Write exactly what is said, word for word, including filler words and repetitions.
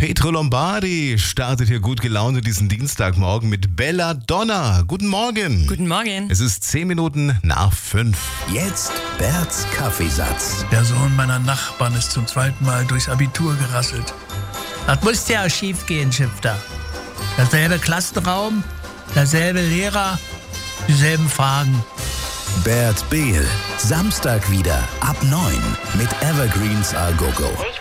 Pietro Lombardi startet hier gut gelaunt diesen Dienstagmorgen mit Belladonna. Guten Morgen. Guten Morgen. Es ist zehn Minuten nach fünf. Jetzt Berts Kaffeesatz. Der Sohn meiner Nachbarn ist zum zweiten Mal durchs Abitur gerasselt. Das musste ja schief gehen, Schifter. Derselbe Klassenraum, derselbe Lehrer, dieselben Fragen. Bert Behl, Samstag wieder ab neun mit Evergreens A Go Go. Ich